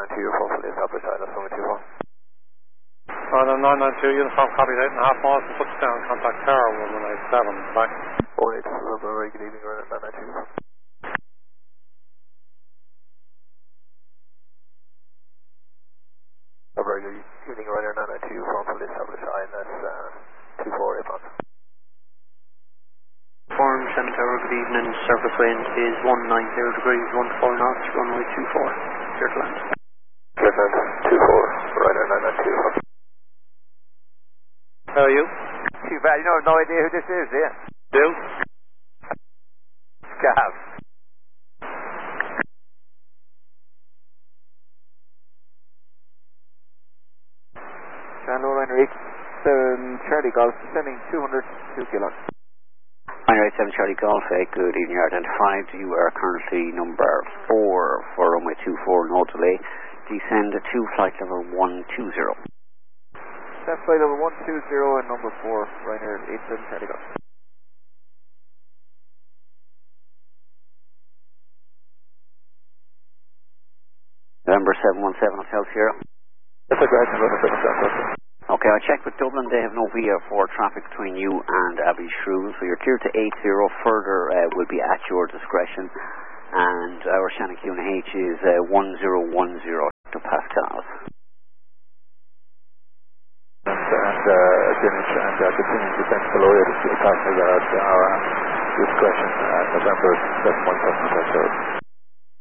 992, you're fully established, ILS 124. Ireland 992, uniform copied 8.5 miles from touchdown, contact tower 117, bye. 48, very good evening, Ryanair 992. A very good evening, Ryanair 992, fully established, ILS 24, pounds. Form 7 Tower, good evening, surface wind is 190 degrees, 14 knots, runway 24, clear to land. Clear to land, 24, Ryanair 992. How are you? Too bad, you have no idea who this is, do you? Do? Gav. Channel Ryanair 87 Charlie Golf, descending 202 kilos. Ryanair 87 Charlie Golf, good evening, you're identified. You are currently number 4 for runway 24, no delay. Descend to flight level 120. That's flight level 120 and number 4, Ryanair 87 Charlie Golf. November 717 Hotel Sierra. That's a great November 717. Okay, I checked with Dublin, they have no VF4 traffic between you and Abbey Shrew, so you're clear to 80, further will be at your discretion, and our Shannon QNH is 1010 to Pascal. And Greenwich and continuing descent below you to passengers at our discretion at November 717 Hotel Sierra.